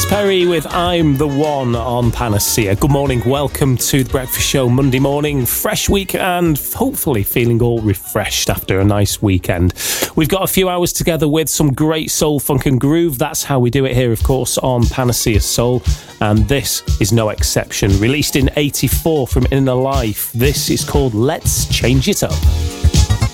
Perry with I'm the One on Panacea. Good morning, welcome to The Breakfast Show. Monday morning, fresh week and hopefully feeling all refreshed after a nice weekend. We've got a few hours together with some great soul, funk and groove. That's how we do it here, of course, on Panacea Soul. And this is no exception. Released in '84 from Inner Life, this is called Let's Change It Up.